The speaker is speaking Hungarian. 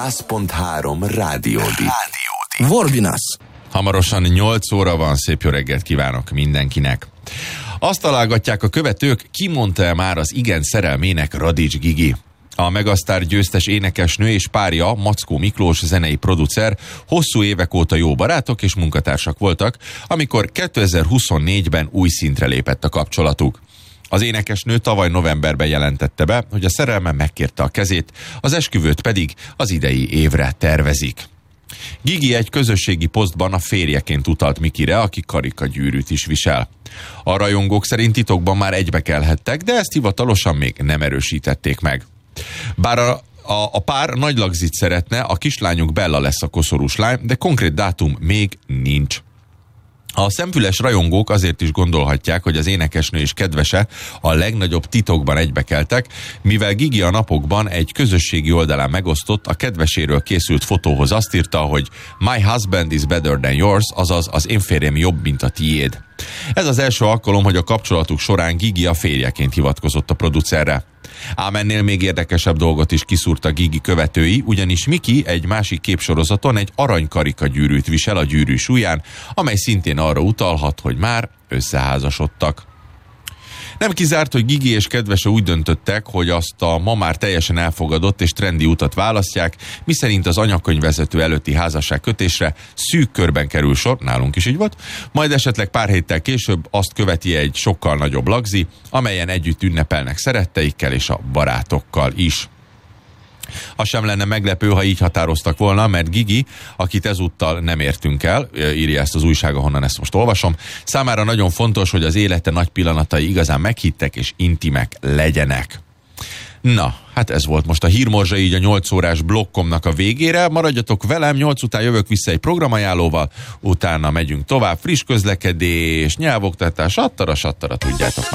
100.3 Rádiódi. Vorbinas. Hamarosan 8 óra van, szép jó reggelt kívánok mindenkinek. Azt találgatják a követők, ki mondta-e már az igen szerelmének Radics Gigi. A Megasztár győztes énekesnő és párja, Mackó Miklós zenei producer hosszú évek óta jó barátok és munkatársak voltak, amikor 2024-ben új szintre lépett a kapcsolatuk. Az énekesnő tavaly novemberben jelentette be, hogy a szerelme megkérte a kezét, az esküvőt pedig az idei évre tervezik. Gigi egy közösségi posztban a férjeként utalt Mikire, aki karikagyűrűt is visel. A rajongók szerint titokban már egybekelhettek, de ezt hivatalosan még nem erősítették meg. Bár a pár nagy lagzit szeretne, a kislányuk Bella lesz a koszorús lány, de konkrét dátum még nincs. A szemfüles rajongók azért is gondolhatják, hogy az énekesnő és kedvese a legnagyobb titokban egybekeltek, mivel Gigi a napokban egy közösségi oldalán megosztott a kedveséről készült fotóhoz azt írta, hogy My husband is better than yours, azaz az én férjem jobb, mint a tiéd. Ez az első alkalom, hogy a kapcsolatuk során Gigi a férjeként hivatkozott a producerre. Ám ennél még érdekesebb dolgot is kiszúrta Gigi követői, ugyanis Miki egy másik képsorozaton egy aranykarikagyűrűt visel a gyűrű súlyán, amely szintén arra utalhat, hogy már összeházasodtak. Nem kizárt, hogy Gigi és kedvese úgy döntöttek, hogy azt a ma már teljesen elfogadott és trendi utat választják, miszerint az anyakönyvvezető előtti házasságkötésre szűk körben kerül sor, nálunk is így volt, majd esetleg pár héttel később azt követi egy sokkal nagyobb lagzi, amelyen együtt ünnepelnek szeretteikkel és a barátokkal is. Az sem lenne meglepő, ha így határoztak volna, mert Gigi, akit ezúttal nem értünk el, írja ezt az újság, ahonnan ezt most olvasom, számára nagyon fontos, hogy az élete nagy pillanatai igazán meghittek és intimek legyenek. Na, hát ez volt most a hírmorzsa így a 8 órás blokkomnak a végére. Maradjatok velem, 8 után jövök vissza egy programajánlóval, utána megyünk tovább, friss közlekedés, nyelvoktatás, sattara, tudjátok.